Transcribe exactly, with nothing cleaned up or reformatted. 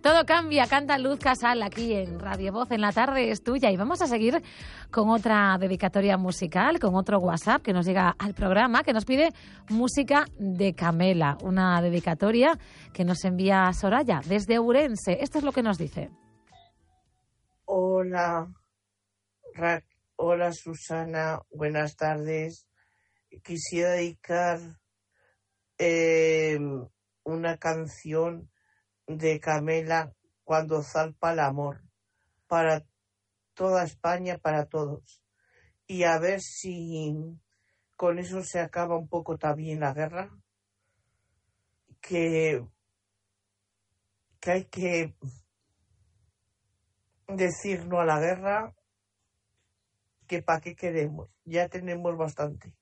Todo cambia, canta Luz Casal aquí en Radio Voz, en la tarde es tuya. Y vamos a seguir con otra dedicatoria musical, con otro WhatsApp que nos llega al programa, que nos pide música de Camela, una dedicatoria que nos envía Soraya desde Ourense. Esto es lo que nos dice. Hola, Ra- hola Susana, buenas tardes. Quisiera dedicar eh, una canción de Camela, Cuando zarpa el amor, para toda España, para todos. Y a ver si con eso se acaba un poco también la guerra, que, que hay que decir no a la guerra, que para qué queremos, ya tenemos bastante.